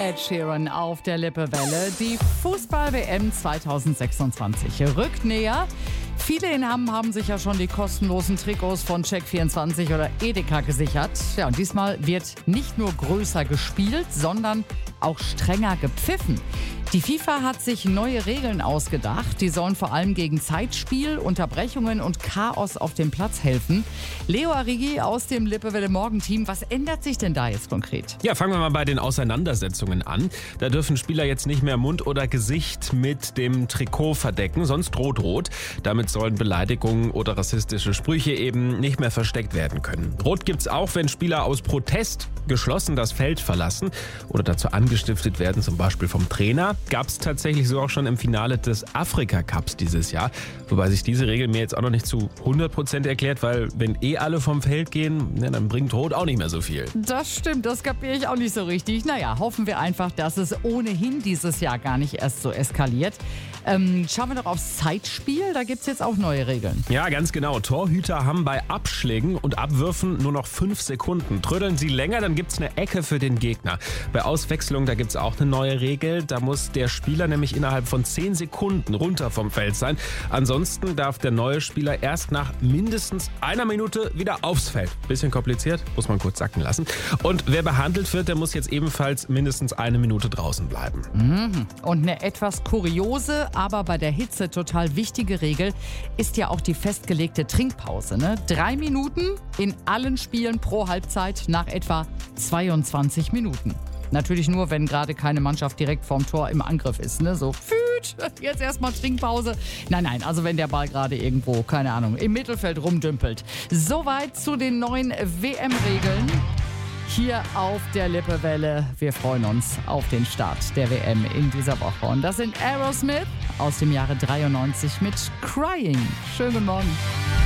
Ed Sheeran auf der Lippewelle. Die Fußball-WM 2026 rückt näher. Viele in Hamm haben sich ja schon die kostenlosen Trikots von Check24 oder Edeka gesichert. Ja, und diesmal wird nicht nur größer gespielt, sondern auch strenger gepfiffen. Die FIFA hat sich neue Regeln ausgedacht. Die sollen vor allem gegen Zeitspiel, Unterbrechungen und Chaos auf dem Platz helfen. Leo Arrighi aus dem Lippewelle Morgenteam. Was ändert sich denn da jetzt konkret? Ja, fangen wir mal bei den Auseinandersetzungen an. Da dürfen Spieler jetzt nicht mehr Mund oder Gesicht mit dem Trikot verdecken, sonst droht rot. Damit sollen Beleidigungen oder rassistische Sprüche eben nicht mehr versteckt werden können. Rot gibt's auch, wenn Spieler aus Protest geschlossen das Feld verlassen oder dazu angestiftet werden, zum Beispiel vom Trainer. Gab es tatsächlich so auch schon im Finale des Afrika-Cups dieses Jahr. Wobei sich diese Regel mir jetzt auch noch nicht zu 100% erklärt, weil wenn alle vom Feld gehen, ja, dann bringt Rot auch nicht mehr so viel. Das stimmt, das kapiere ich auch nicht so richtig. Naja, hoffen wir einfach, dass es ohnehin dieses Jahr gar nicht erst so eskaliert. Schauen wir doch aufs Zeitspiel, da gibt es jetzt auch neue Regeln. Ja, ganz genau. Torhüter haben bei Abschlägen und Abwürfen nur noch 5 Sekunden. Trödeln sie länger, dann gibt es eine Ecke für den Gegner. Bei Auswechslung, da gibt es auch eine neue Regel. Da muss der Spieler nämlich innerhalb von 10 Sekunden runter vom Feld sein. Ansonsten darf der neue Spieler erst nach mindestens einer Minute wieder aufs Feld. Bisschen kompliziert, muss man kurz sacken lassen. Und wer behandelt wird, der muss jetzt ebenfalls mindestens eine Minute draußen bleiben. Und eine etwas kuriose, aber bei der Hitze total wichtige Regel ist ja auch die festgelegte Trinkpause. 3 Minuten in allen Spielen pro Halbzeit nach etwa 22 Minuten. Natürlich nur, wenn gerade keine Mannschaft direkt vorm Tor im Angriff ist. So, jetzt erstmal Trinkpause. Nein, also wenn der Ball gerade irgendwo, keine Ahnung, im Mittelfeld rumdümpelt. Soweit zu den neuen WM-Regeln. Hier auf der Lippewelle. Wir freuen uns auf den Start der WM in dieser Woche. Und das sind Aerosmith aus dem Jahre 93 mit Crying. Schönen guten Morgen.